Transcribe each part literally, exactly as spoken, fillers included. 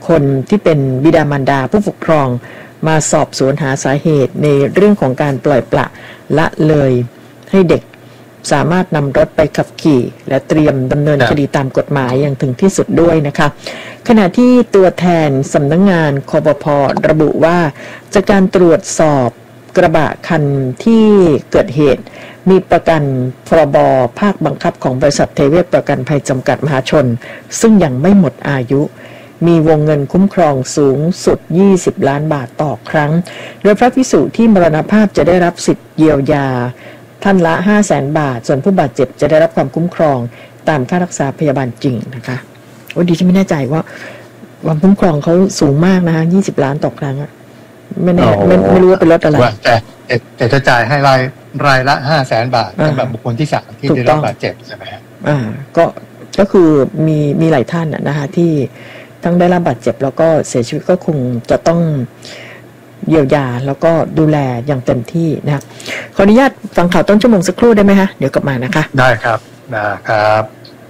คนที่เป็นบิดามารดาผู้ปกครองมาสอบสวนหาสาเหตุในเรื่องของการปล่อยปละละเลยให้เด็กสามารถนำรถไปขับขี่และเตรียมดำเนินคดีตามกฎหมายอย่างถึงที่สุดด้วยนะคะขณะที่ตัวแทนสำนักงานคปภ.ระบุว่าจากการตรวจสอบกระบะคันที่เกิดเหตุมีประกันพรบภาคบังคับของบริษัทเทเวศประกันภัยจำกัดมหาชนซึ่งยังไม่หมดอายุมีวงเงินคุ้มครองสูงสุดยี่สิบล้านบาทต่อครั้งโดยพระภิกษุที่มรณภาพจะได้รับสิทธิเยียวยาท่านละ ห้าแสน บาทส่วนผู้บาดเจ็บจะได้รับความคุ้มครองตามค่ารักษาพยาบาลจริงนะคะโอ้ดีที่ไม่แน่ใจว่าความคุ้มครองเขาสูงมากนะคะยี่สิบล้านต่อครั้งอะไม่แน่ไม่ไม่รู้ว่าเป็นรถอะไรแต่แต่จะจ่ายให้รายรายละ ห้าแสน บาทสำหรับบุคคลที่สามที่ได้รับบาดเจ็บใช่ไหมครับอ่าก็ก็คือมีมีหลายท่านนะคะที่ทั้งได้รับบาดเจ็บแล้วก็เสียชีวิตก็คงจะต้องเยียวยาแล้วก็ดูแลอย่างเต็มที่นะครับขออนุญาตฟังข่าวต้นชั่วโมงสักครู่ได้ไหมคะเดี๋ยวกลับมานะคะได้ครับนะครับ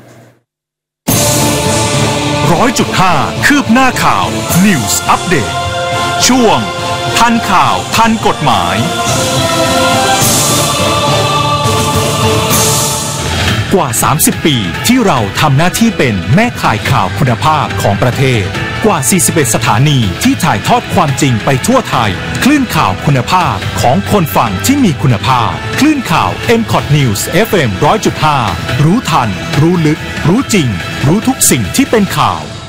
ร้อยจุดห้าคืบหน้าข่าว News Update ช่วงทันข่าวทันกฎหมายกว่าสามสิบปีที่เราทำหน้าที่เป็นแม่ข่ายข่าวคุณภาพของประเทศกว่าสี่สิบเอ็ดสถานีที่ถ่ายทอดความจริงไปทั่วไทยคลื่นข่าวคุณภาพของคนฟังที่มีคุณภาพคลื่นข่าว เอ็ม คอท News เอฟ เอ็ม หนึ่งร้อยจุดห้า รู้ทันรู้ลึกรู้จริงรู้ทุกสิ่งที่เป็นข่าว